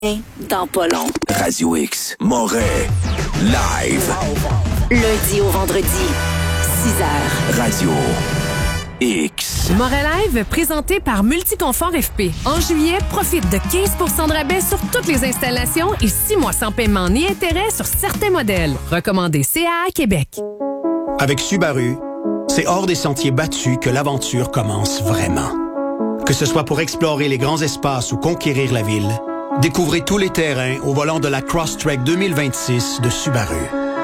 Dans pas long. Radio X, Moret, live. Lundi au vendredi, 6h. Radio X. Moret Live, présenté par Multiconfort FP. En juillet, profite de 15 % de rabais sur toutes les installations et 6 mois sans paiement ni intérêt sur certains modèles. Recommandé CAA Québec. Avec Subaru, c'est hors des sentiers battus que l'aventure commence vraiment. Que ce soit pour explorer les grands espaces ou conquérir la ville, découvrez tous les terrains au volant de la Crosstrek 2026 de Subaru.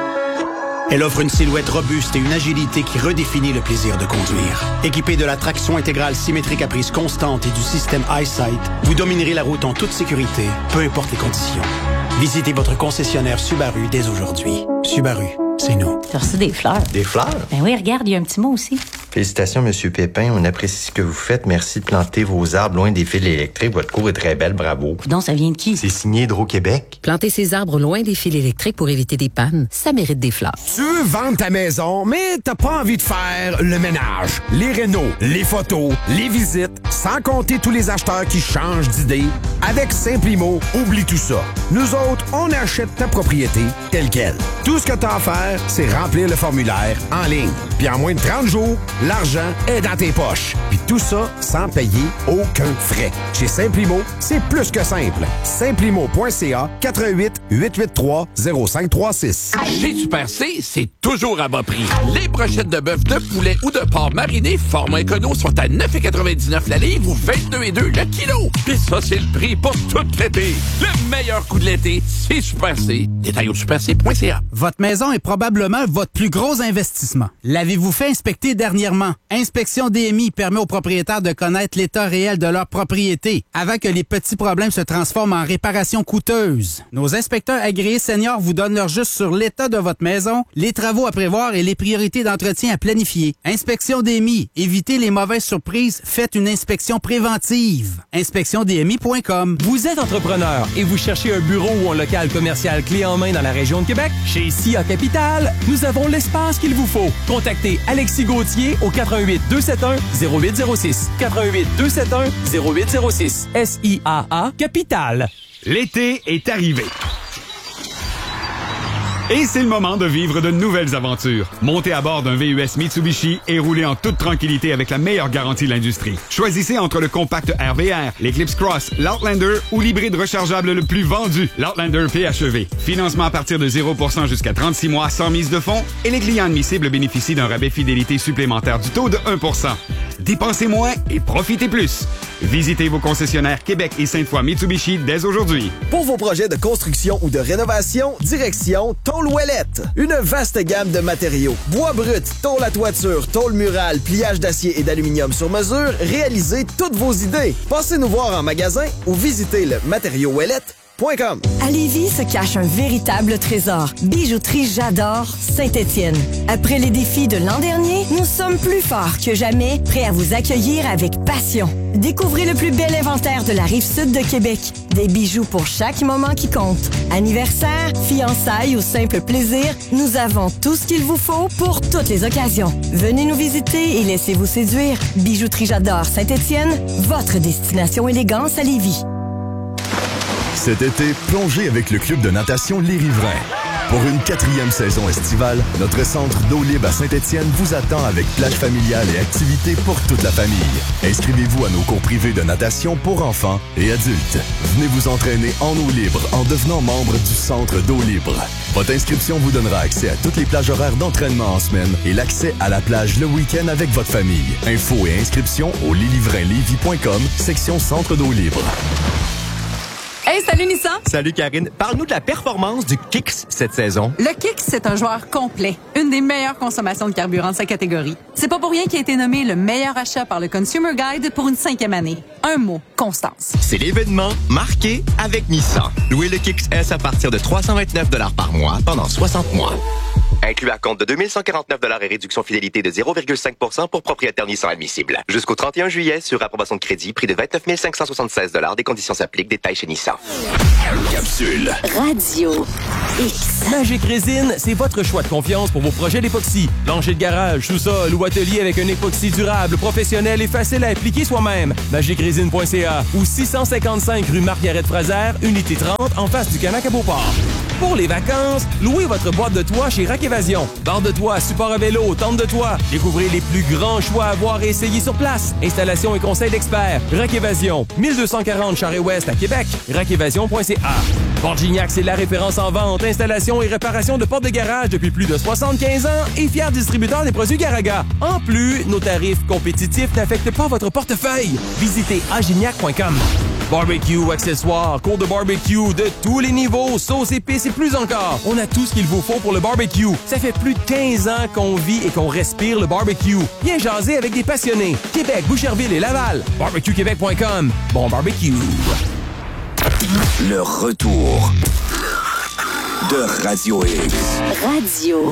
Elle offre une silhouette robuste et une agilité qui redéfinit le plaisir de conduire. Équipée de la traction intégrale symétrique à prise constante et du système EyeSight, vous dominerez la route en toute sécurité, peu importe les conditions. Visitez votre concessionnaire Subaru dès aujourd'hui. Subaru, c'est nous. Tu as reçu des fleurs. Des fleurs? Ben oui, regarde, il y a un petit mot aussi. Félicitations, Monsieur Pépin. On apprécie ce que vous faites. Merci de planter vos arbres loin des fils électriques. Votre cour est très belle. Bravo. Coudonc, ça vient de qui? C'est signé Hydro-Québec. Planter ses arbres loin des fils électriques pour éviter des pannes, ça mérite des fleurs. Tu veux vendre ta maison, mais t'as pas envie de faire le ménage, les rénaux, les photos, les visites, sans compter tous les acheteurs qui changent d'idée. Avec Simplimo, oublie tout ça. Nous autres, on achète ta propriété telle quelle. Tout ce que t'as à faire, c'est remplir le formulaire en ligne. Puis en moins de 30 jours, l'argent est dans tes poches. Puis tout ça sans payer aucun frais. Chez Simplimo, c'est plus que simple. Simplimo.ca 88 883 0536. Chez Super C, c'est toujours à bas prix. Les brochettes de bœuf, de poulet ou de porc mariné format écono sont à 9,99 la livre ou 22,2 le kilo. Puis ça, c'est le prix pour tout l'été. Le meilleur coup de l'été, c'est Super C. Détail au superc.ca. Votre maison est probablement votre plus gros investissement. L'avez-vous fait inspecter dernièrement? Inspection DMI permet aux propriétaires de connaître l'état réel de leur propriété avant que les petits problèmes se transforment en réparations coûteuses. Nos inspecteurs agréés seniors vous donnent leur juste sur l'état de votre maison, les travaux à prévoir et les priorités d'entretien à planifier. Inspection DMI. Évitez les mauvaises surprises. Faites une inspection préventive. InspectionDMI.com. Vous êtes entrepreneur et vous cherchez un bureau ou un local commercial clé en main dans la région de Québec? Chez SIA Capital, nous avons l'espace qu'il vous faut. Contactez Alexis Gauthier au 88 271 0806. 88 271 0806. SIAA Capital. L'été est arrivé. Et c'est le moment de vivre de nouvelles aventures. Montez à bord d'un VUS Mitsubishi et roulez en toute tranquillité avec la meilleure garantie de l'industrie. Choisissez entre le compact RVR, l'Eclipse Cross, l'Outlander ou l'hybride rechargeable le plus vendu, l'Outlander PHEV. Financement à partir de 0% jusqu'à 36 mois sans mise de fonds et les clients admissibles bénéficient d'un rabais fidélité supplémentaire du taux de 1%. Dépensez moins et profitez plus. Visitez vos concessionnaires Québec et Sainte-Foy Mitsubishi dès aujourd'hui. Pour vos projets de construction ou de rénovation, direction Tôle Ouellette. Une vaste gamme de matériaux. Bois brut, tôle à toiture, tôle murale, pliage d'acier et d'aluminium sur mesure, réalisez toutes vos idées. Passez nous voir en magasin ou visitez le matériauxouellette.com. À Lévis se cache un véritable trésor. Bijouterie J'adore Saint-Étienne. Après les défis de l'an dernier, nous sommes plus forts que jamais, prêts à vous accueillir avec passion. Découvrez le plus bel inventaire de la Rive-Sud de Québec. Des bijoux pour chaque moment qui compte. Anniversaire, fiançailles ou simple plaisir, nous avons tout ce qu'il vous faut pour toutes les occasions. Venez nous visiter et laissez-vous séduire. Bijouterie J'adore Saint-Étienne, votre destination élégance à Lévis. Cet été, plongez avec le club de natation Les Riverains. Pour une 4e saison estivale, notre centre d'eau libre à Saint-Étienne vous attend avec plage familiale et activités pour toute la famille. Inscrivez-vous à nos cours privés de natation pour enfants et adultes. Venez vous entraîner en eau libre en devenant membre du centre d'eau libre. Votre inscription vous donnera accès à toutes les plages horaires d'entraînement en semaine et l'accès à la plage le week-end avec votre famille. Infos et inscriptions au lilivrainlevy.com, section centre d'eau libre. Hey, salut Nissan! Salut Karine. Parle-nous de la performance du Kicks cette saison. Le Kicks, c'est un joueur complet. Une des meilleures consommations de carburant de sa catégorie. C'est pas pour rien qu'il a été nommé le meilleur achat par le Consumer Guide pour une 5e année. Un mot, constance. C'est l'événement marqué avec Nissan. Louez le Kicks S à partir de 329 $ par mois pendant 60 mois. Inclus à compte de 2149 $ et réduction fidélité de 0,5% pour propriétaire Nissan admissible. Jusqu'au 31 juillet, sur approbation de crédit, prix de 29 576 $. Des conditions s'appliquent. Détails chez Nissan. Capsule. Radio X. Magic Résine, c'est votre choix de confiance pour vos projets d'époxy. Plancher de garage, sous-sol ou atelier avec un époxy durable, professionnel et facile à appliquer soi-même. magicrésine.ca ou 655 rue Marc-Garrett-Fraser, unité 30 en face du Canac à Beauport. Pour les vacances, louez votre boîte de toit chez Rack Évasion. Barre de toit, support à vélo, tente de toit. Découvrez les plus grands choix à voir et essayer sur place. Installation et conseil d'experts. Rack Évasion, 1240 Charest-Ouest à Québec. rackévasion.ca. Porte-Gignac, c'est la référence en vente, installation et réparation de portes de garage depuis plus de 75 ans et fier distributeur des produits Garaga. En plus, nos tarifs compétitifs n'affectent pas votre portefeuille. Visitez agignac.com. Barbecue, accessoires, cours de barbecue de tous les niveaux, sauce, épices et plus encore. On a tout ce qu'il vous faut pour le barbecue. Ça fait plus de 15 ans qu'on vit et qu'on respire le barbecue. Viens jaser avec des passionnés. Québec, Boucherville et Laval. barbecuequebec.com. Bon barbecue. Le retour de Radio X. Radio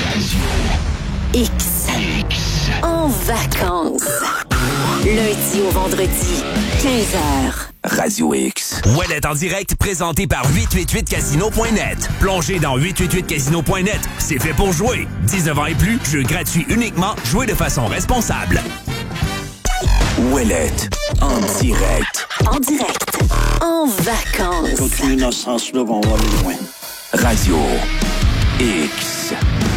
X. En vacances. Lundi au vendredi, 15h. Radio X. Ouellet en direct, présenté par 888casino.net. Plongez dans 888casino.net. C'est fait pour jouer. 19 ans et plus, jeu gratuit uniquement. Jouez de façon responsable. Ouellet en direct. En direct. En vacances. Continue dans ce sens-là, on va aller loin. Radio X.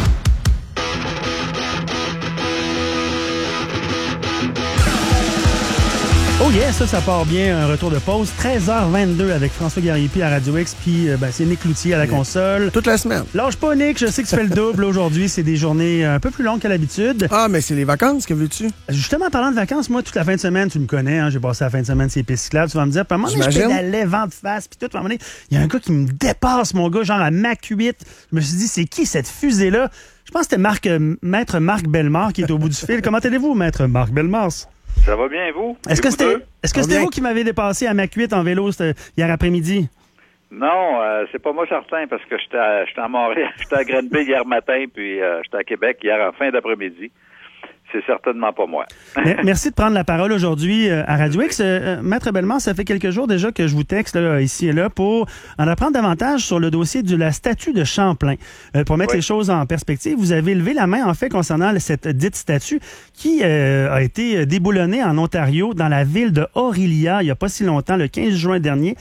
Oh yes, ça part bien, un retour de pause. 13h22 avec François Gariépy à Radio X, puis c'est Nick Loutier à la console. Toute la semaine. Lâche pas, Nick, je sais que tu fais le double aujourd'hui. C'est des journées un peu plus longues qu'à l'habitude. Ah, mais c'est les vacances, que veux-tu? Justement, en parlant de vacances, moi, toute la fin de semaine, tu me connais, hein, j'ai passé la fin de semaine sur les pistes cyclables. Tu vas me dire, puis à un moment donné, je pédalais, vent de face, puis tout. À un moment donné, il y a un gars qui me dépasse, mon gars, genre à Mach 8. Je me suis dit, c'est qui cette fusée-là? Je pense que c'était Maître Marc Bellemare qui est au bout du fil. Comment allez-vous, Maître Marc Bellemare? Ça va bien, vous? Est-ce que c'était vous qui m'avez dépassé à Mach 8 en vélo hier après-midi? Non, c'est pas moi certain, parce que j'étais à Montréal, j'étais à Grenby hier matin, puis j'étais à Québec hier en fin d'après-midi. C'est certainement pas moi. Merci de prendre la parole aujourd'hui à Radio X. Maître Bellemare, ça fait quelques jours déjà que je vous texte là, ici et là pour en apprendre davantage sur le dossier de la statue de Champlain. Pour mettre les choses en perspective, vous avez levé la main en fait concernant cette dite statue qui a été déboulonnée en Ontario dans la ville de Orillia il n'y a pas si longtemps, le 15 juin dernier.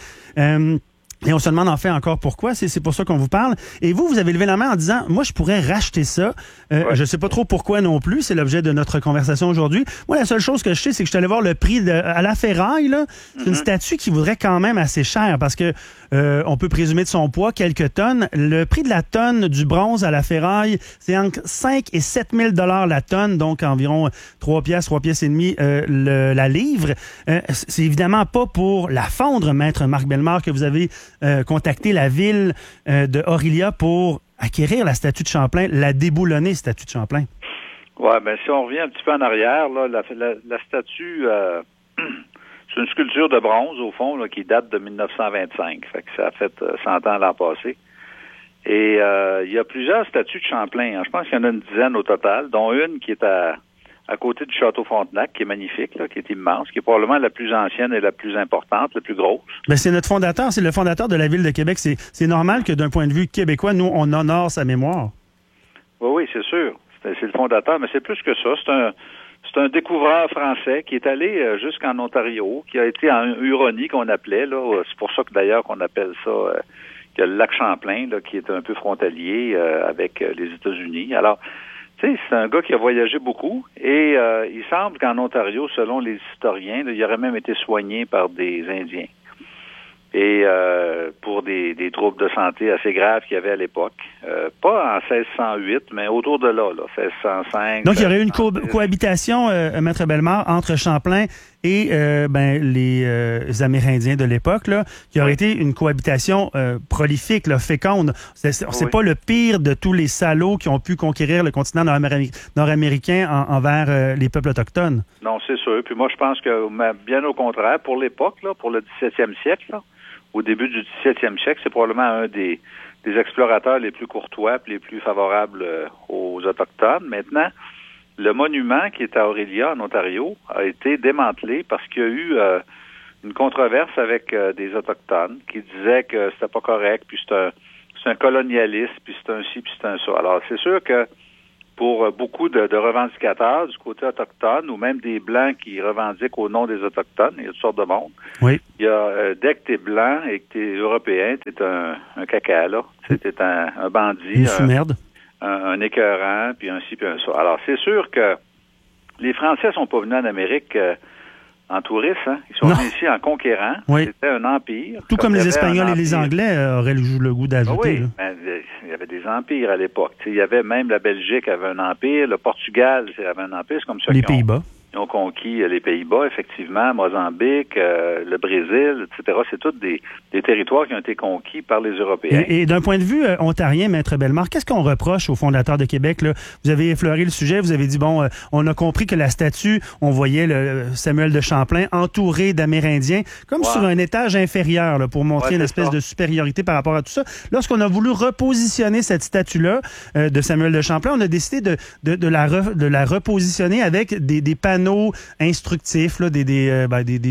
Et on se demande en fait encore pourquoi, c'est pour ça qu'on vous parle. Et vous avez levé la main en disant, moi je pourrais racheter ça. Je sais pas trop pourquoi non plus, c'est l'objet de notre conversation aujourd'hui. Moi la seule chose que je sais, c'est que je suis allé voir le prix à la ferraille, là. C'est une statue qui vaudrait quand même assez cher parce que on peut présumer de son poids quelques tonnes. Le prix de la tonne du bronze à la ferraille, c'est entre 5 et 7 000 $ la tonne, donc environ 3 pièces et demie la livre. C'est évidemment pas pour la fondre, Maître Marc Bellemare, que vous avez contacté la ville de Orillia pour acquérir la statue de Champlain, la déboulonnée statue de Champlain. Ouais, ben si on revient un petit peu en arrière, là, la statue, c'est une sculpture de bronze, au fond, là, qui date de 1925. Fait que ça a fait 100 ans l'an passé. Et il y a plusieurs statues de Champlain. Hein. Je pense qu'il y en a une dizaine au total, dont une qui est à côté du Château Frontenac, qui est magnifique, là, qui est immense, qui est probablement la plus ancienne et la plus importante, la plus grosse. Ben, c'est notre fondateur, c'est le fondateur de la ville de Québec. C'est normal que d'un point de vue québécois, nous, on honore sa mémoire. Oui, c'est sûr. C'est le fondateur, mais c'est plus que ça. C'est un découvreur français qui est allé jusqu'en Ontario, qui a été en Huronie, qu'on appelait, là. C'est pour ça que d'ailleurs qu'on appelle ça, qu'il y a le lac Champlain, là, qui est un peu frontalier avec les États-Unis. Alors, tu sais, c'est un gars qui a voyagé beaucoup et il semble qu'en Ontario, selon les historiens, là, il aurait même été soigné par des Indiens. Et pour des troubles de santé assez graves qu'il y avait à l'époque. Pas en 1608, mais autour de là, 1605. Donc, il y aurait eu une cohabitation, Maître Bellemare, entre Champlain et les Amérindiens de l'époque, là, qui aurait été une cohabitation prolifique, là, féconde. C'est pas le pire de tous les salauds qui ont pu conquérir le continent nord-américain envers les peuples autochtones. Non, c'est sûr. Puis moi, je pense que bien au contraire, pour l'époque, là, pour le 17e siècle, là, au début du 17e siècle. C'est probablement un des explorateurs les plus courtois et les plus favorables aux Autochtones. Maintenant, le monument qui est à Orillia, en Ontario, a été démantelé parce qu'il y a eu une controverse avec des Autochtones qui disaient que c'était pas correct, puis c'est un colonialiste, puis c'est un ci, puis c'est un ça. Alors, c'est sûr que pour beaucoup de revendicateurs du côté autochtone, ou même des Blancs qui revendiquent au nom des Autochtones, il y a toutes sortes de monde. Oui. Il y a, dès que t'es blanc et que t'es européen, t'es un caca, là. T'es un bandit. Une sous-merde. Un écœurant, puis un ci, puis un ça. Alors, c'est sûr que les Français sont pas venus en Amérique en touristes, hein. Ils sont venus ici en conquérant. Oui. C'était un empire. Tout comme les Espagnols et les Anglais auraient le goût d'ajouter. Oui, mais il y avait des empires à l'époque. Il y avait même la Belgique avait un empire, le Portugal avait un empire, c'est comme ça les Pays-Bas. Ils ont conquis les Pays-Bas, effectivement, Mozambique, le Brésil, etc. C'est tous des territoires qui ont été conquis par les Européens. Et d'un point de vue ontarien, Maître Bellemare, qu'est-ce qu'on reproche aux fondateurs de Québec, là? Vous avez effleuré le sujet, vous avez dit, bon, on a compris que la statue, on voyait Samuel de Champlain entouré d'Amérindiens, comme sur un étage inférieur, là, pour montrer une espèce de supériorité par rapport à tout ça. Lorsqu'on a voulu repositionner cette statue-là de Samuel de Champlain, on a décidé de la repositionner avec des panneaux instructifs, là, des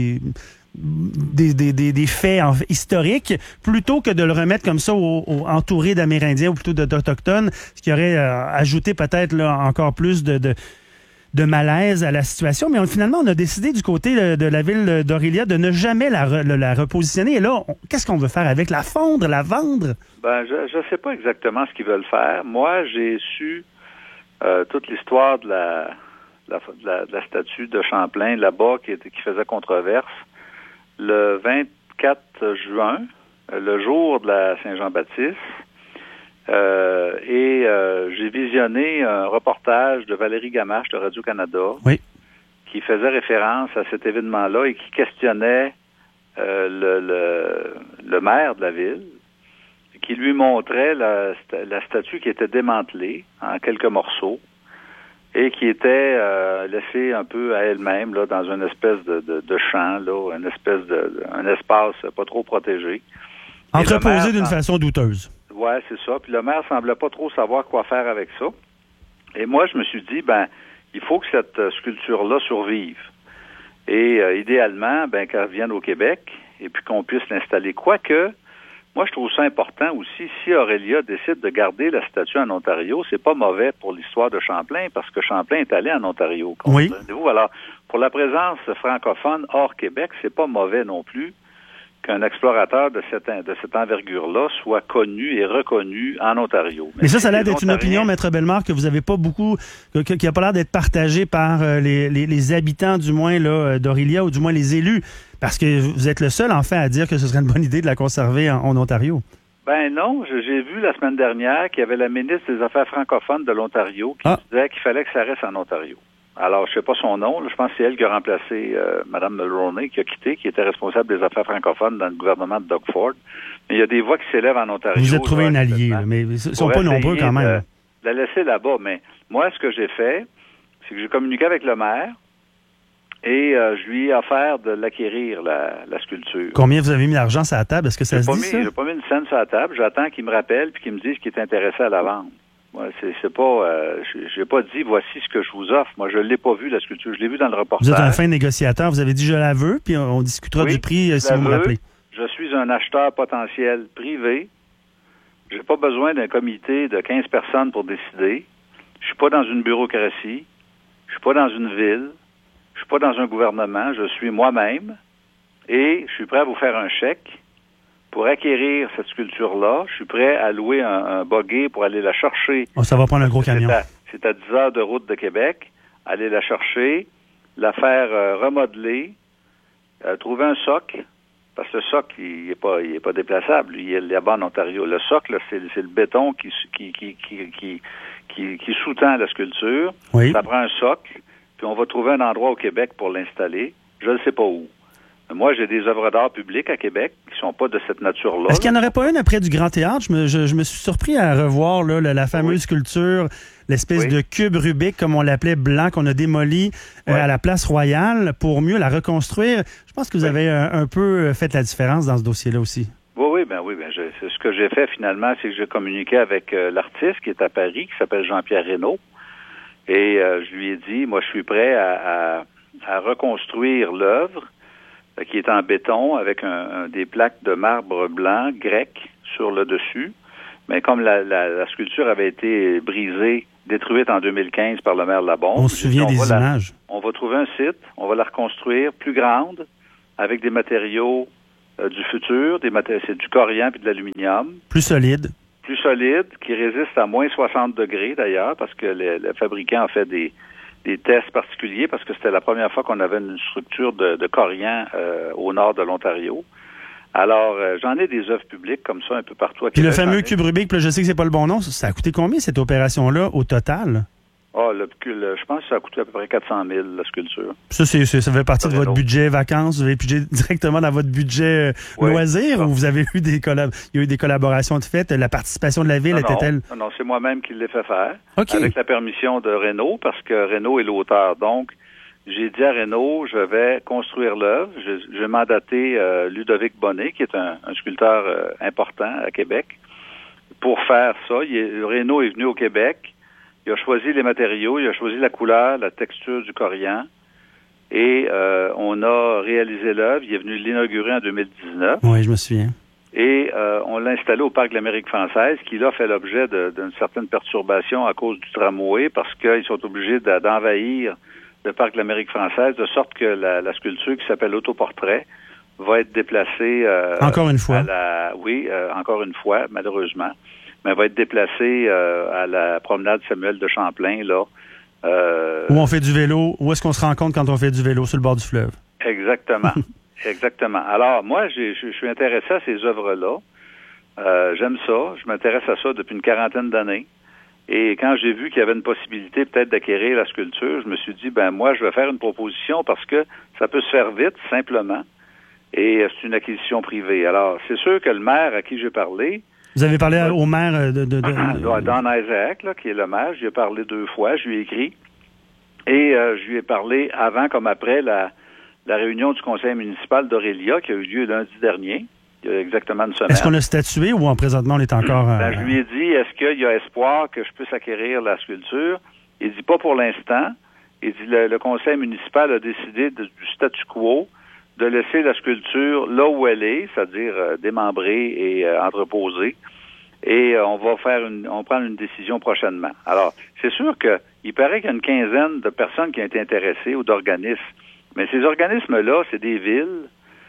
faits historiques, plutôt que de le remettre comme ça entouré d'Amérindiens ou plutôt d'Autochtones, ce qui aurait ajouté peut-être là, encore plus de malaise à la situation. Mais finalement, on a décidé du côté de la ville d'Orillia de ne jamais la repositionner. Et là, qu'est-ce qu'on veut faire avec? La fondre, la vendre? Ben, je sais pas exactement ce qu'ils veulent faire. Moi, j'ai su toute l'histoire de la statue de Champlain là-bas qui faisait controverse le 24 juin, le jour de la Saint-Jean-Baptiste. J'ai visionné un reportage de Valérie Gamache de Radio-Canada qui faisait référence à cet événement-là et qui questionnait le maire de la ville, qui lui montrait la statue qui était démantelée en quelques morceaux et qui était laissée un peu à elle-même là dans une espèce de champ, là, un espace pas trop protégé. Entreposé d'une façon douteuse. Ouais, c'est ça. Puis le maire semblait pas trop savoir quoi faire avec ça. Et moi, je me suis dit, il faut que cette sculpture-là survive. Et idéalement, qu'elle revienne au Québec et puis qu'on puisse l'installer. Quoique, moi, je trouve ça important aussi. Si Orillia décide de garder la statue en Ontario, c'est pas mauvais pour l'histoire de Champlain, parce que Champlain est allé en Ontario. Oui. Alors, pour la présence francophone hors Québec, c'est pas mauvais non plus qu'un explorateur de cette envergure-là soit connu et reconnu en Ontario. Mais ça a l'air d'être une opinion, Maître Bellemare, que vous avez pas beaucoup, qui a pas l'air d'être partagée par les habitants, du moins, là, d'Orillia, ou du moins les élus. Parce que vous êtes le seul, en fait, à dire que ce serait une bonne idée de la conserver en Ontario. Ben non, j'ai vu la semaine dernière qu'il y avait la ministre des Affaires francophones de l'Ontario qui disait qu'il fallait que ça reste en Ontario. Alors, je sais pas son nom, là, je pense que c'est elle qui a remplacé Mme Mulroney, qui a quitté, qui était responsable des affaires francophones dans le gouvernement de Doug Ford. Mais il y a des voix qui s'élèvent en Ontario. Vous êtes trouvé un allié, là, mais ils sont pas nombreux quand même. La laisser là-bas. Mais moi, ce que j'ai fait, c'est que j'ai communiqué avec le maire et je lui ai offert de l'acquérir, la sculpture. Combien vous avez mis d'argent sur la table? Est-ce que ça se dit, ça? J'ai pas mis une scène sur la table. J'attends qu'il me rappelle puis qu'il me dise qu'il est intéressé à la vendre. Moi, c'est pas, j'ai pas dit voici ce que je vous offre. Moi, je l'ai pas vu, la sculpture. Je l'ai vu dans le reportage. Vous êtes un fin négociateur. Vous avez dit je la veux, puis on discutera du prix si vous me rappelez. Je suis un acheteur potentiel privé. J'ai pas besoin d'un comité de 15 personnes pour décider. Je suis pas dans une bureaucratie. Je suis pas dans une ville. Je suis pas dans un gouvernement. Je suis moi-même. Et je suis prêt à vous faire un chèque pour acquérir cette sculpture-là. Je suis prêt à louer un buggy pour aller la chercher. Ça va prendre un gros camion. C'est à 10 heures de route de Québec. Aller la chercher, la faire remodeler, trouver un socle, parce que le socle, il est pas déplaçable. Il est là-bas en Ontario. Le socle, c'est le béton qui sous-tend la sculpture. Oui. Ça prend un socle, puis on va trouver un endroit au Québec pour l'installer. Je ne sais pas où. Moi, j'ai des œuvres d'art publiques à Québec qui sont pas de cette nature-là. Est-ce qu'il n'y en aurait pas une après du Grand Théâtre? Je me suis surpris à revoir là, la fameuse sculpture, l'espèce de cube Rubik, comme on l'appelait, blanc, qu'on a démoli à la Place Royale pour mieux la reconstruire. Je pense que vous avez un peu fait la différence dans ce dossier-là aussi. Oui, c'est ce que j'ai fait finalement, c'est que j'ai communiqué avec l'artiste qui est à Paris, qui s'appelle Jean-Pierre Reynaud. Et je lui ai dit, moi, je suis prêt à reconstruire l'œuvre qui est en béton avec des plaques de marbre blanc grec sur le dessus. Mais comme la sculpture avait été brisée, détruite en 2015 par le maire Labombe. On se souvient des images. On va trouver un site, on va la reconstruire plus grande, avec des matériaux du futur, c'est du corian puis de l'aluminium. Plus solide. Plus solide, qui résiste à moins 60 degrés d'ailleurs, parce que le fabricant a fait des tests particuliers, parce que c'était la première fois qu'on avait une structure de corian au nord de l'Ontario. Alors, j'en ai des œuvres publiques comme ça un peu partout à Québec. Puis le fameux cube Rubik, puis là, je sais que c'est pas le bon nom, ça a coûté combien cette opération-là au total? Je pense que ça a coûté à peu près 400 000, la sculpture. Ça fait partie de votre budget vacances? Vous avez budget directement dans votre budget loisirs? Ou vous avez eu il y a eu des collaborations de fait? La participation de la ville était-elle? Non, c'est moi-même qui l'ai fait faire. Okay. Avec la permission de Reynaud, parce que Reynaud est l'auteur. Donc, j'ai dit à Reynaud, je vais construire l'œuvre. J'ai mandaté Ludovic Bonnet, qui est un sculpteur important à Québec, pour faire ça. Reynaud est venu au Québec. Il a choisi les matériaux, il a choisi la couleur, la texture du corian. Et on a réalisé l'œuvre. Il est venu l'inaugurer en 2019. Oui, je me souviens. Et on l'a installé au Parc de l'Amérique française, qui là fait l'objet d'une certaine perturbation à cause du tramway, parce qu'ils sont obligés d'envahir le Parc de l'Amérique française, de sorte que la sculpture qui s'appelle Autoportrait va être déplacée... encore une fois. Encore une fois, malheureusement. Mais va être déplacée à la promenade Samuel de Champlain, là. Où on fait du vélo. Où est-ce qu'on se rencontre quand on fait du vélo sur le bord du fleuve? Exactement. Exactement. Alors, moi, je suis intéressé à ces œuvres-là. J'aime ça. Je m'intéresse à ça depuis une quarantaine d'années. Et quand j'ai vu qu'il y avait une possibilité peut-être d'acquérir la sculpture, je me suis dit, moi, je vais faire une proposition parce que ça peut se faire vite, simplement. Et c'est une acquisition privée. Alors, c'est sûr que le maire à qui j'ai parlé... Vous avez parlé au maire Don Isaac, là, qui est le maire. Je lui ai parlé 2 fois, je lui ai écrit. Et je lui ai parlé avant comme après la réunion du conseil municipal d'Aurélia qui a eu lieu lundi dernier, il y a exactement une semaine. Est-ce qu'on a statué ou présentement on est encore... je lui ai dit, est-ce qu'il y a espoir que je puisse acquérir la sculpture? Il dit pas pour l'instant. Il dit le conseil municipal a décidé du statu quo de laisser la sculpture là où elle est, c'est-à-dire démembrée et entreposée. Et on va prendre une décision prochainement. Alors, c'est sûr qu'il paraît qu'il y a une quinzaine de personnes qui ont été intéressées ou d'organismes. Mais ces organismes-là, c'est des villes,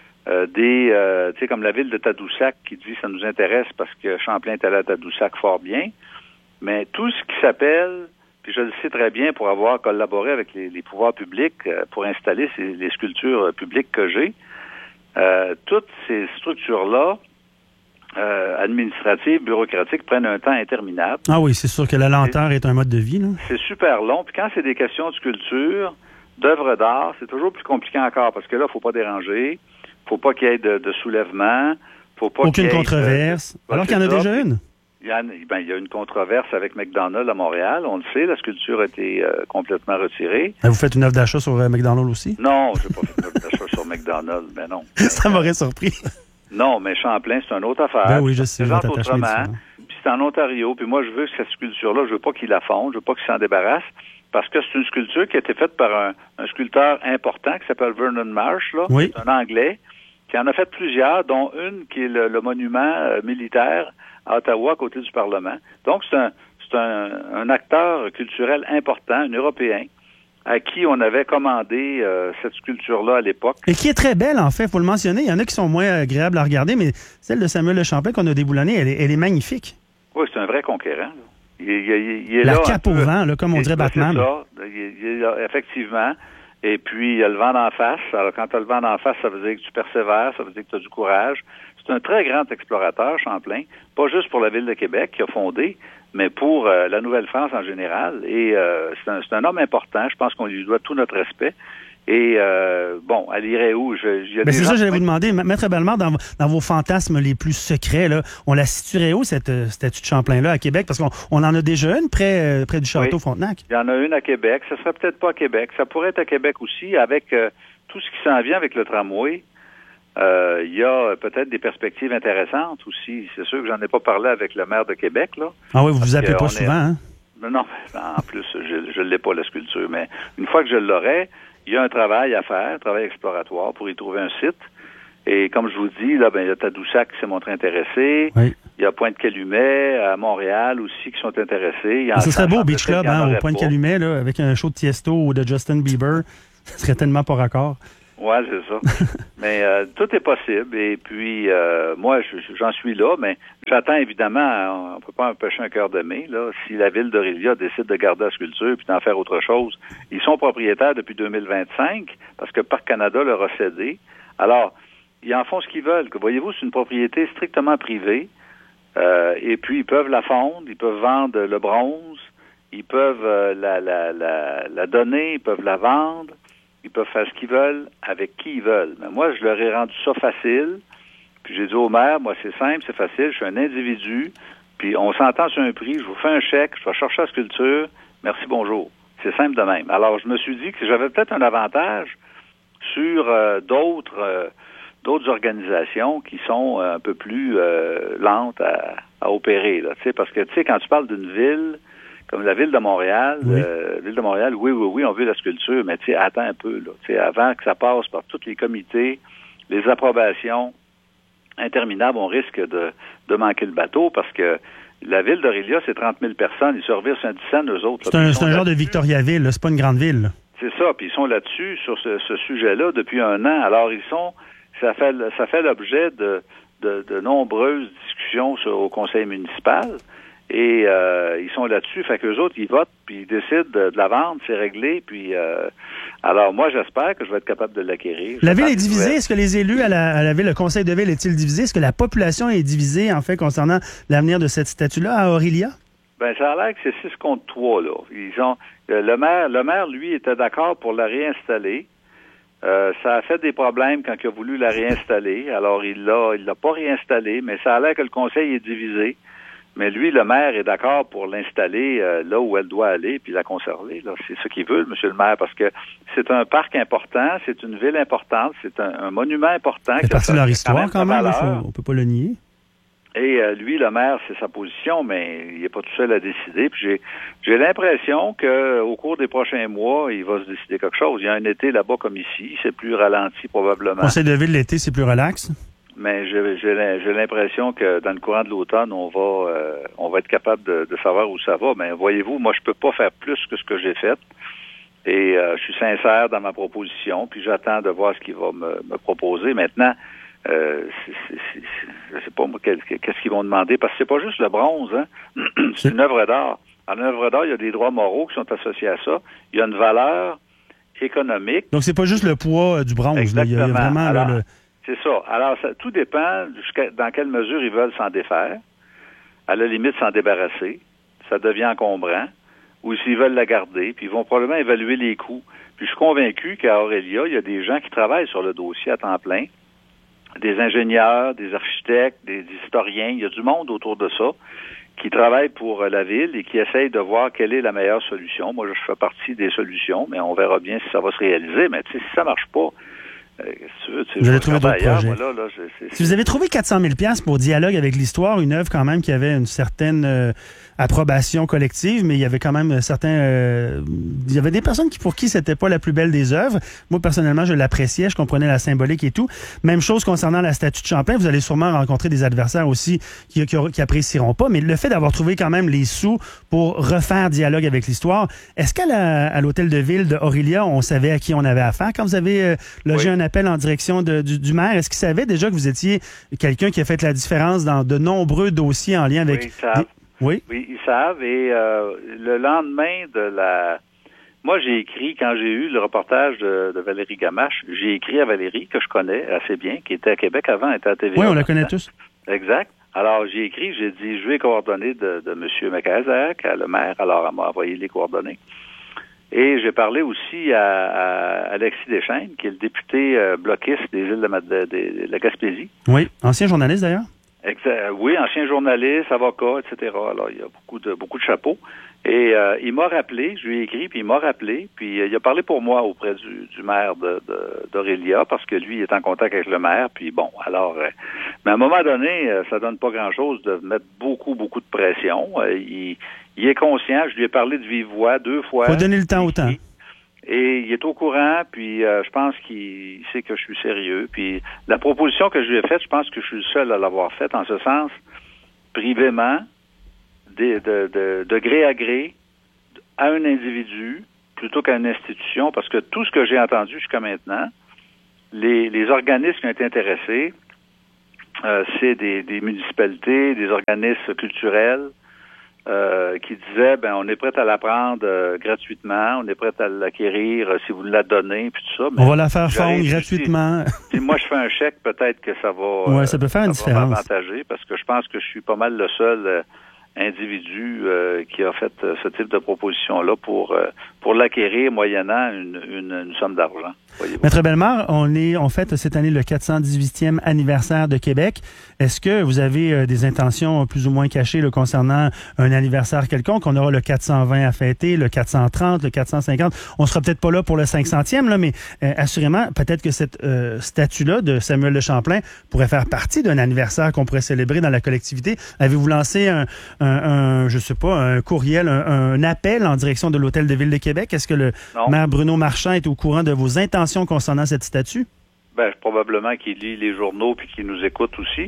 tu sais, comme la ville de Tadoussac qui dit ça nous intéresse parce que Champlain est allé à Tadoussac fort bien. Mais tout ce qui s'appelle, puis je le sais très bien pour avoir collaboré avec les pouvoirs publics pour installer les sculptures publiques que j'ai, toutes ces structures-là, administratives, bureaucratiques, prennent un temps interminable. Ah oui, c'est sûr que la lenteur est un mode de vie, là. C'est super long. Puis quand c'est des questions de sculpture, d'œuvres d'art, c'est toujours plus compliqué encore parce que là, il ne faut pas déranger, faut pas qu'il y ait de soulèvement, faut pas aucune controverse. Alors qu'il y en a déjà une. Il y a une controverse avec McDonald's à Montréal. On le sait, la sculpture a été complètement retirée. Vous faites une offre d'achat sur McDonald's aussi? Non, je n'ai pas fait une offre d'achat sur McDonald's, mais non. Ça m'aurait surpris. Non, mais Champlain, c'est une autre affaire. Ben oui, je sais. Puis c'est en Ontario. Puis moi, je veux que cette sculpture-là, je veux pas qu'il la fonde, je veux pas qu'il s'en débarrasse, parce que c'est une sculpture qui a été faite par un sculpteur important qui s'appelle Vernon Marsh, là. Oui. C'est un Anglais, qui en a fait plusieurs, dont une qui est le monument militaire à Ottawa, à côté du Parlement. Donc, c'est un acteur culturel important, un Européen, à qui on avait commandé cette sculpture-là à l'époque. Et qui est très belle, en fait, il faut le mentionner. Il y en a qui sont moins agréables à regarder, mais celle de Samuel Le Champlain qu'on a déboulonnée, elle est magnifique. Oui, c'est un vrai conquérant. Là. Il est la là, cape au vent, là, comme on dirait Batman. C'est ça. Il est là, effectivement. Et puis, il y a le vent d'en face. Alors, quand tu as le vent d'en face, ça veut dire que tu persévères, ça veut dire que tu as du courage. C'est un très grand explorateur, Champlain, pas juste pour la ville de Québec qui a fondé, mais pour la Nouvelle-France en général. Et c'est un homme important. Je pense qu'on lui doit tout notre respect. Et bon, elle irait où? C'est ça, j'allais vous demander, Maître Bellemare, dans vos fantasmes les plus secrets, là, on la situerait où, cette statue de Champlain-là, à Québec? Parce qu'on en a déjà une près du château Frontenac. Il y en a une à Québec. Ça serait peut-être pas à Québec. Ça pourrait être à Québec aussi, avec tout ce qui s'en vient avec le tramway. Il y a peut-être des perspectives intéressantes aussi. C'est sûr que j'en ai pas parlé avec le maire de Québec, là. Ah oui, vous vous appelez pas souvent, hein? Non, en plus, je l'ai pas, la sculpture. Mais une fois que je l'aurai, il y a un travail à faire, un travail exploratoire pour y trouver un site. Et comme je vous dis, là, il y a Tadoussac qui s'est montré intéressé. Oui. Il y a Pointe-Calumet, à Montréal aussi, qui sont intéressés. Ce serait beau au Beach Club, au Pointe-Calumet, là, avec un show de Tiesto ou de Justin Bieber. Ce serait tellement pas raccord. Ouais, c'est ça. Mais tout est possible. Et puis, moi, j'en suis là, mais j'attends évidemment, on peut pas empêcher un cœur de mai, là. Si la ville d'Aurelia décide de garder la sculpture puis d'en faire autre chose, ils sont propriétaires depuis 2025 parce que Parc Canada leur a cédé. Alors, ils en font ce qu'ils veulent. Voyez-vous, c'est une propriété strictement privée. Et puis, ils peuvent la fondre, ils peuvent vendre le bronze, ils peuvent la donner, ils peuvent la vendre. Ils peuvent faire ce qu'ils veulent, avec qui ils veulent. Mais moi, je leur ai rendu ça facile. Puis j'ai dit au maire, moi, c'est simple, c'est facile, je suis un individu, puis on s'entend sur un prix, je vous fais un chèque, je vais chercher la sculpture, merci, bonjour. C'est simple de même. Alors, je me suis dit que j'avais peut-être un avantage sur d'autres organisations qui sont un peu plus lentes à opérer, là. Tu sais, parce que, tu sais, quand tu parles d'une ville comme la ville de Montréal, oui, on veut la sculpture, mais tu sais, attends un peu, là. Tu sais, avant que ça passe par tous les comités, les approbations interminables, on risque de manquer le bateau parce que la ville d'Aurelia, c'est 30 000 personnes, ils servissent un 10 cents, eux autres. C'est un genre de Victoriaville, là. C'est pas une grande ville, là. C'est ça, puis ils sont là-dessus, sur ce sujet-là, depuis un an. Alors, ça fait l'objet de nombreuses discussions au conseil municipal. Et ils sont là-dessus, fait qu'eux autres, ils votent, puis ils décident de la vendre, c'est réglé, puis alors moi, j'espère que je vais être capable de l'acquérir. La ville est divisée, est-ce que les élus à la ville, le conseil de ville est-il divisé? Est-ce que la population est divisée, en fait, concernant l'avenir de cette statue-là à Aurelia? Ben, ça a l'air que c'est 6 contre 3, là. Le maire, lui, était d'accord pour la réinstaller. Ça a fait des problèmes quand il a voulu la réinstaller, alors il l'a pas réinstallée, mais ça a l'air que le conseil est divisé. Mais lui, le maire, est d'accord pour l'installer là où elle doit aller puis la conserver. Là, c'est ce qu'il veut, monsieur le maire, parce que c'est un parc important, c'est une ville importante, c'est un monument important. C'est partie de leur histoire quand même, on peut pas le nier. Et lui, le maire, c'est sa position, mais il n'est pas tout seul à décider. Puis j'ai l'impression qu'au cours des prochains mois, il va se décider quelque chose. Il y a un été là-bas comme ici, c'est plus ralenti probablement. Conseil de ville l'été, c'est plus relax. Mais j'ai l'impression que dans le courant de l'automne, on va être capable de savoir où ça va. Mais voyez-vous, moi, je peux pas faire plus que ce que j'ai fait. Et je suis sincère dans ma proposition, puis j'attends de voir ce qu'il va me proposer. Maintenant, je sais pas moi qu'est-ce qu'ils vont demander, parce que c'est pas juste le bronze, hein. C'est une œuvre d'art. En œuvre d'art, il y a des droits moraux qui sont associés à ça. Il y a une valeur économique. Donc c'est pas juste le poids du bronze. Exactement. Là. Il y a vraiment alors, c'est ça. Alors, tout dépend dans quelle mesure ils veulent s'en défaire. À la limite, s'en débarrasser. Ça devient encombrant. Ou s'ils veulent la garder, puis ils vont probablement évaluer les coûts. Puis je suis convaincu qu'à Aurelia, il y a des gens qui travaillent sur le dossier à temps plein. Des ingénieurs, des architectes, des historiens. Il y a du monde autour de ça qui travaillent pour la ville et qui essayent de voir quelle est la meilleure solution. Moi, je fais partie des solutions, mais on verra bien si ça va se réaliser. Mais tu sais, si ça marche pas, vous allez trouver d'autres projets. Si vous avez trouvé 400 000 $ pour Dialogue avec l'histoire, une œuvre quand même qui avait une certaine approbation collective, mais il y avait quand même il y avait des personnes pour qui c'était pas la plus belle des œuvres. Moi, personnellement, je l'appréciais, je comprenais la symbolique et tout. Même chose concernant la statue de Champlain. Vous allez sûrement rencontrer des adversaires aussi qui apprécieront pas, mais le fait d'avoir trouvé quand même les sous pour refaire Dialogue avec l'histoire, est-ce qu'à l'hôtel de ville de Aurelia, on savait à qui on avait affaire quand vous avez logé un appel en direction du maire? Est-ce qu'il savait déjà que vous étiez quelqu'un qui a fait la différence dans de nombreux dossiers en lien avec... Oui, ils savent. Et le lendemain moi, j'ai écrit, quand j'ai eu le reportage de Valérie Gamache, j'ai écrit à Valérie, que je connais assez bien, qui était à Québec avant, était à TVA. Oui, on la connaît tous. Exact. Alors, j'ai écrit, j'ai dit, je veux les coordonnées de M. McIsaac, le maire. Alors, elle m'a envoyé les coordonnées. Et j'ai parlé aussi à Alexis Deschênes, qui est le député bloquiste des îles de la Gaspésie. Oui, ancien journaliste d'ailleurs. Oui, ancien journaliste, avocat, etc. Alors, il y a beaucoup de chapeaux. Et il m'a rappelé, je lui ai écrit, puis il m'a rappelé, puis il a parlé pour moi auprès du maire d'Aurélia, parce que lui, il est en contact avec le maire, puis bon, alors... mais à un moment donné, ça donne pas grand-chose de mettre beaucoup de pression. Il est conscient, je lui ai parlé de vive voix 2 fois. Faut donner le temps au temps. Et il est au courant, puis je pense qu'il sait que je suis sérieux. Puis la proposition que je lui ai faite, je pense que je suis le seul à l'avoir faite, en ce sens, privément, de gré à gré, à un individu, plutôt qu'à une institution, parce que tout ce que j'ai entendu jusqu'à maintenant, les organismes qui ont été intéressés, c'est des municipalités, des organismes culturels, qui disaient, on est prêt à la prendre gratuitement, on est prêt à l'acquérir si vous la donnez, puis tout ça. On va la faire fondre gratuitement. Si moi je fais un chèque, peut-être que ça va. Ouais, ça peut faire une différence. M'avantager, parce que je pense que je suis pas mal le seul individu qui a fait ce type de proposition-là pour l'acquérir moyennant une somme d'argent. Maître Bellemare, on fête cette année le 418e anniversaire de Québec. Est-ce que vous avez des intentions plus ou moins cachées concernant un anniversaire quelconque? On aura le 420 à fêter, le 430, le 450. On sera peut-être pas là pour le 500e, là, mais assurément, peut-être que cette statue-là de Samuel de Champlain pourrait faire partie d'un anniversaire qu'on pourrait célébrer dans la collectivité. Avez-vous lancé un courriel, un appel en direction de l'Hôtel de Ville de Québec? Est-ce que le maire Bruno Marchand est au courant de vos intentions concernant cette statue? Probablement qu'il lit les journaux puis qu'il nous écoute aussi.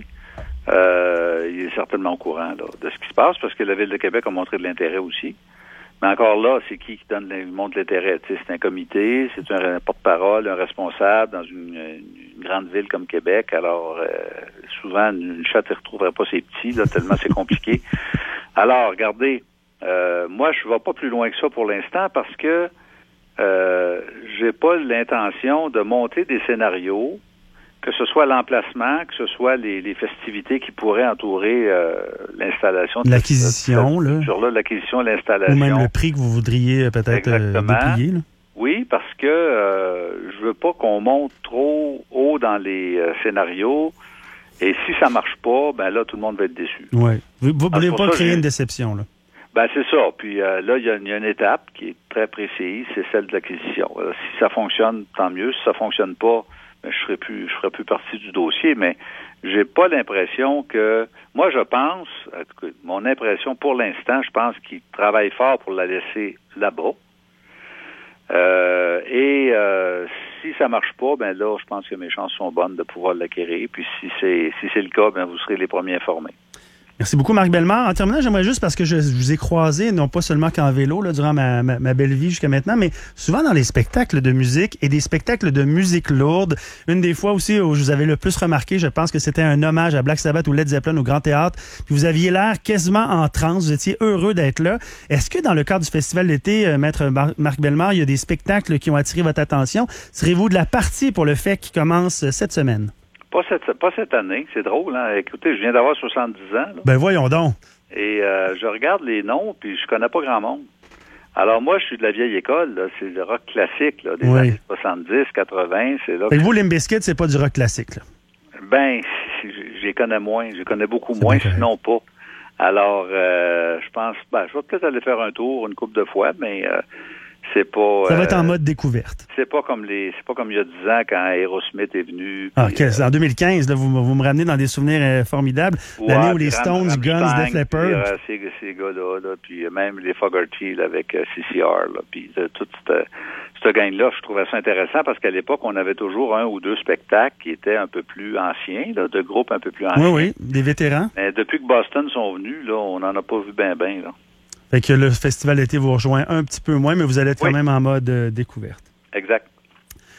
Il est certainement au courant là, de ce qui se passe parce que la Ville de Québec a montré de l'intérêt aussi. Mais encore là, c'est qui montre l'intérêt? C'est un comité, c'est un porte-parole, un responsable dans une grande ville comme Québec. Alors, souvent, une chatte ne retrouverait pas ses petits, là, tellement c'est compliqué. Alors, regardez, moi, je ne vais pas plus loin que ça pour l'instant parce que j'ai pas l'intention de monter des scénarios, que ce soit l'emplacement, que ce soit les festivités qui pourraient entourer l'installation. L'acquisition, l'acquisition, l'installation. Ou même le prix que vous voudriez peut-être dépouiller. Là. Oui, parce que je veux pas qu'on monte trop haut dans les scénarios. Et si ça marche pas, là, tout le monde va être déçu. Oui. Vous ne voulez pas créer une déception, là. C'est ça. Puis là, il y a une étape qui est très précise, c'est celle de l'acquisition. Si ça fonctionne, tant mieux. Si ça fonctionne pas, je ferai plus partie du dossier. Mais j'ai pas l'impression que... Moi, je pense, mon impression pour l'instant, je pense qu'ils travaillent fort pour la laisser là-bas. Si ça marche pas, là, je pense que mes chances sont bonnes de pouvoir l'acquérir. Puis si c'est le cas, vous serez les premiers informés. Merci beaucoup, Marc Bellemare. En terminant, j'aimerais juste, parce que je vous ai croisé, non pas seulement qu'en vélo, là, durant ma belle vie jusqu'à maintenant, mais souvent dans les spectacles de musique et des spectacles de musique lourde. Une des fois aussi où je vous avais le plus remarqué, je pense que c'était un hommage à Black Sabbath ou Led Zeppelin au Grand Théâtre. Puis vous aviez l'air quasiment en transe. Vous étiez heureux d'être là. Est-ce que dans le cadre du festival d'été, Maître Marc Bellemare, il y a des spectacles qui ont attiré votre attention? Serez-vous de la partie pour le fait qui commence cette semaine? Pas cette année, c'est drôle, hein? Écoutez, je viens d'avoir 70 ans. Là. Voyons donc. Et je regarde les noms, puis je connais pas grand monde. Alors moi, je suis de la vieille école, là. C'est le rock classique, là, des années 70, 80, c'est là. Et vous, Limp Bizkit, c'est pas du rock classique, là? J'y connais moins. J'y connais beaucoup moins, sinon pas. Alors, je pense, je vais peut-être aller faire un tour une couple de fois, mais c'est pas... Ça va être en mode découverte. C'est pas comme il y a 10 ans quand Aerosmith est venu. En 2015, là, vous me ramenez dans des souvenirs formidables. L'année où les Stones, Guns, Def Leppard. Ces gars-là, puis même les Fogerty là, avec CCR, là, puis toute cette gang-là, je trouvais ça intéressant parce qu'à l'époque, on avait toujours 1 ou 2 spectacles qui étaient un peu plus anciens, là, de groupes un peu plus anciens. Oui, des vétérans. Mais depuis que Boston sont venus, là, on n'en a pas vu ben, là. Fait que le festival d'été vous rejoint un petit peu moins, mais vous allez être quand même en mode découverte. Exact.